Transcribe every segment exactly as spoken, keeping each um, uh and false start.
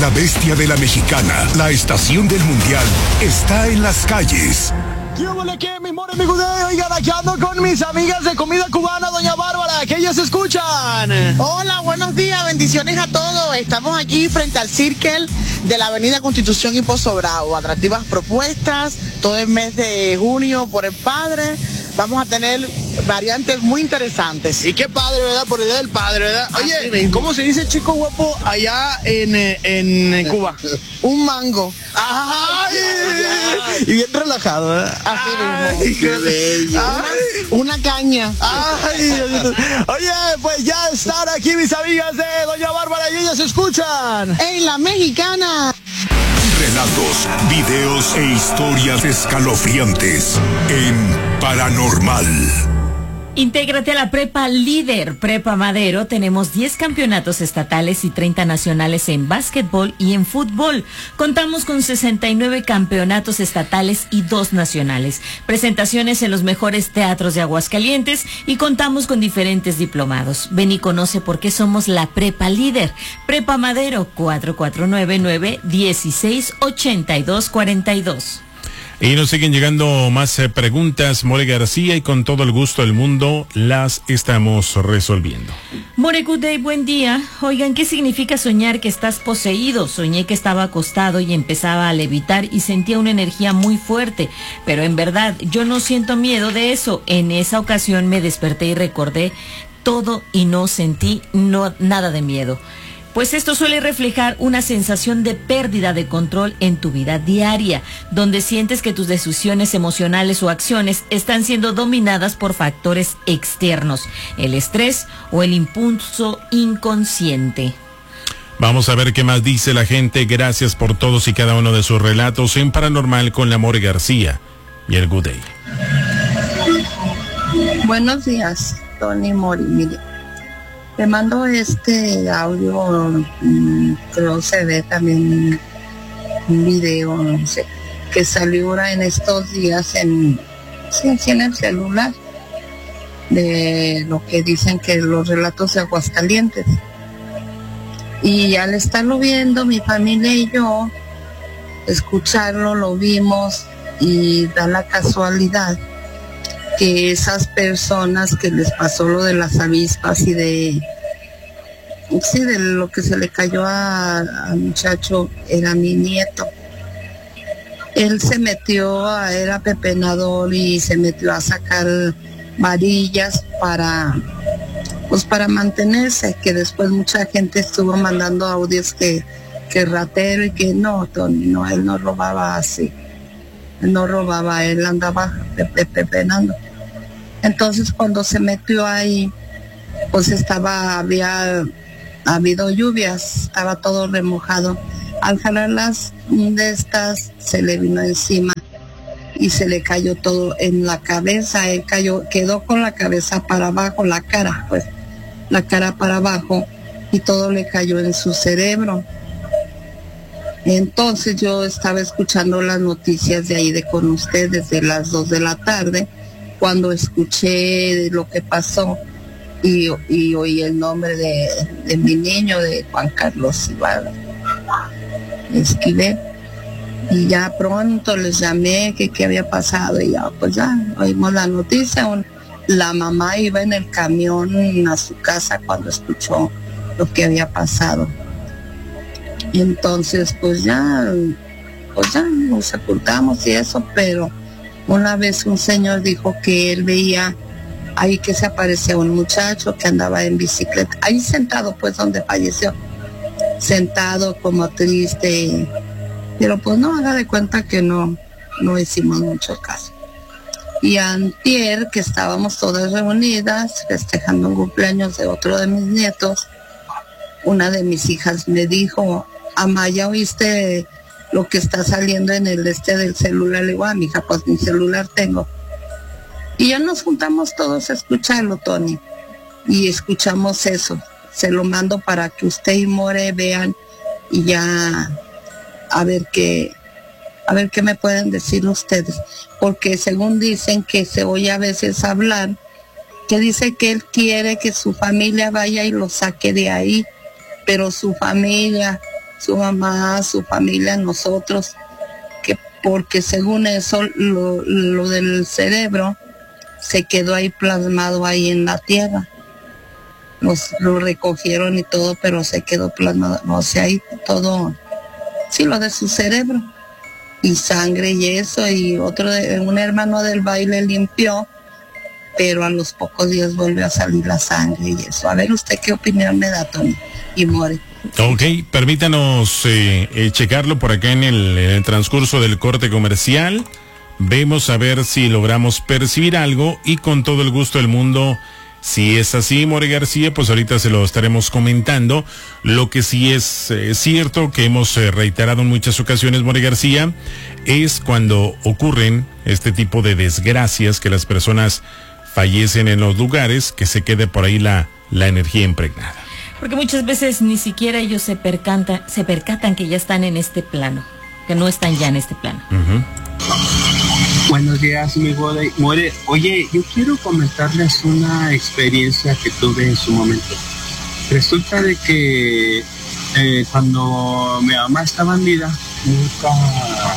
La bestia de la mexicana, la estación del mundial, está en las calles. ¿Qué huele que mi more, mi judeo? Oigan, aquí ando con mis amigas de comida cubana, doña Bárbara, que ellas escuchan. Hola, buenos días, bendiciones a todos. Estamos aquí frente al Circle de la avenida Constitución y Pozo Bravo. Atractivas propuestas, todo el mes de junio por el Padre. Vamos a tener variantes muy interesantes. Y qué padre, ¿verdad? Por el Día del Padre, ¿verdad? Oye, ¿cómo se dice chico guapo allá en, en Cuba? Un mango. ¡Ay! Y bien relajado, ¿verdad? Así Ay, mismo. qué bello. Ay. Una caña. Ay, oye, pues ya están aquí mis amigas de doña Bárbara y ellas escuchan. En la mexicana. Relatos, videos e historias escalofriantes en Paranormal. Intégrate a la Prepa Líder, Prepa Madero. Tenemos diez campeonatos estatales y treinta nacionales en básquetbol y en fútbol. Contamos con sesenta y nueve campeonatos estatales y dos nacionales. Presentaciones en los mejores teatros de Aguascalientes y contamos con diferentes diplomados. Ven y conoce por qué somos la Prepa Líder. Prepa Madero, cuatro cuatro nueve nueve, dieciséis ochenta y dos cuarenta y dos. Y nos siguen llegando más eh, preguntas, More García, y con todo el gusto del mundo las estamos resolviendo. More, good day, buen día. Oigan, ¿qué significa soñar que estás poseído? Soñé que estaba acostado y empezaba a levitar y sentía una energía muy fuerte, pero en verdad yo no siento miedo de eso. En esa ocasión me desperté y recordé todo y no sentí no, nada de miedo. Pues esto suele reflejar una sensación de pérdida de control en tu vida diaria, donde sientes que tus decisiones emocionales o acciones están siendo dominadas por factores externos, el estrés o el impulso inconsciente. Vamos a ver qué más dice la gente. Gracias por todos y cada uno de sus relatos en Paranormal con la More García y el Good Day. Buenos días, Tony Mori. Mire, te mando este audio, creo se ve también un video, no sé, que salió ahora en estos días en, sí, sí, en el celular, de lo que dicen que los relatos de Aguascalientes. Y al estarlo viendo, mi familia y yo, escucharlo, lo vimos, y da la casualidad que esas personas que les pasó lo de las avispas y de sí de lo que se le cayó al muchacho era mi nieto. Él se metió a, era pepenador y se metió a sacar varillas para pues para mantenerse, que después mucha gente estuvo mandando audios que, que ratero y que no, Tony, no, él no robaba así. No robaba, él andaba pepenando. Entonces cuando se metió ahí, pues estaba, había habido lluvias, estaba todo remojado. Al jalarlas de estas, se le vino encima y se le cayó todo en la cabeza. Él cayó, quedó con la cabeza para abajo, la cara, pues, la cara para abajo, y todo le cayó en su cerebro. Entonces yo estaba escuchando las noticias de ahí de con ustedes desde las dos de la tarde, cuando escuché lo que pasó y, y oí el nombre de, de mi niño, de Juan Carlos Ibarra Esquivel, y ya pronto les llamé que qué había pasado, y ya pues ya oímos la noticia. Un, la mamá iba en el camión a su casa cuando escuchó lo que había pasado. Y entonces pues ya, pues ya nos sepultamos y eso, pero una vez un señor dijo que él veía ahí que se aparecía un muchacho que andaba en bicicleta, ahí sentado pues donde falleció, sentado como triste, pero pues no, haga de cuenta que no, no hicimos mucho caso. Y antier, que estábamos todas reunidas festejando un cumpleaños de otro de mis nietos, una de mis hijas me dijo: Amaya, ¿oíste lo que está saliendo en el este del celular? Le digo: ah, mija, pues mi celular tengo. Y ya nos juntamos todos a escucharlo, Tony, y escuchamos eso. Se lo mando para que usted y More vean y ya a ver qué, a ver qué me pueden decir ustedes, porque según dicen que se oye a veces hablar, que dice que él quiere que su familia vaya y lo saque de ahí, pero su familia su mamá, su familia, nosotros, que porque según eso, lo, lo del cerebro se quedó ahí plasmado ahí en la tierra. Los, lo recogieron y todo, pero se quedó plasmado, o sea, ahí todo, sí, lo de su cerebro, y sangre y eso, y otro, de, un hermano del baile limpió, pero a los pocos días vuelve a salir la sangre y eso. A ver, ¿usted qué opinión me da, Tony y More? Ok, permítanos eh, eh, checarlo por acá en el, en el transcurso del corte comercial. Vemos a ver si logramos percibir algo y con todo el gusto del mundo, si es así, More García, pues ahorita se lo estaremos comentando. Lo que sí es eh, cierto, que hemos eh, reiterado en muchas ocasiones, More García, es cuando ocurren este tipo de desgracias, que las personas fallecen en los lugares, que se quede por ahí la, la energía impregnada. Porque muchas veces ni siquiera ellos se percatan, se percatan que ya están en este plano, que no están ya en este plano. Uh-huh. Buenos días, mi More. Oye, yo quiero comentarles una experiencia que tuve en su momento. Resulta de que eh, cuando mi mamá estaba en vida, nunca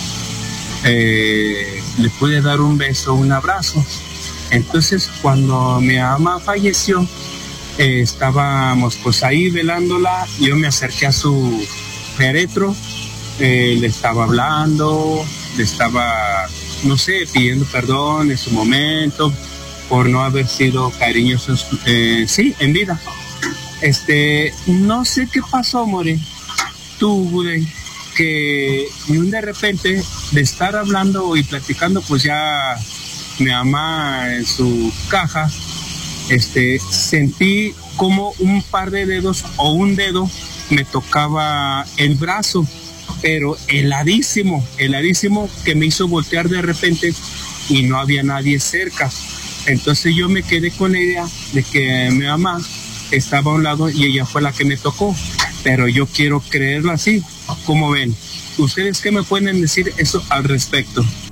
eh, le pude dar un beso, un abrazo. Entonces, cuando mi mamá falleció, eh, estábamos pues ahí velándola. Yo me acerqué a su féretro, eh, le estaba hablando, le estaba, no sé, pidiendo perdón en su momento por no haber sido cariñoso, eh, sí, en vida. Este, no sé qué pasó, More, tú, Bude, que de repente de estar hablando y platicando, pues ya mi mamá en su caja, este, sentí como un par de dedos o un dedo me tocaba el brazo, pero heladísimo, heladísimo, que me hizo voltear de repente y no había nadie cerca. Entonces yo me quedé con la idea de que mi mamá estaba a un lado y ella fue la que me tocó, pero yo quiero creerlo así. ¿Cómo ven? ¿Ustedes qué me pueden decir eso al respecto?